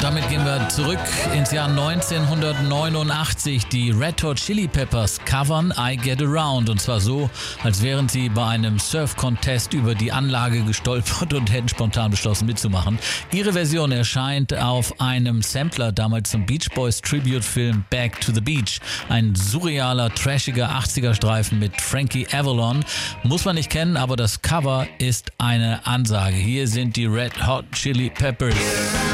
damit gehen wir zurück ins Jahr 1989. Die Red Hot Chili Peppers covern I Get Around. Und zwar so, als wären sie bei einem Surf-Contest über die Anlage gestolpert und hätten spontan beschlossen mitzumachen. Ihre Version erscheint auf einem Sampler, damals zum Beach Boys Tribute-Film Back to the Beach. Ein surrealer, trashiger 80er-Streifen mit Frankie Avalon. Muss man nicht kennen, aber das Cover ist eine Ansage. Hier sind die Red Hot Chili Peppers.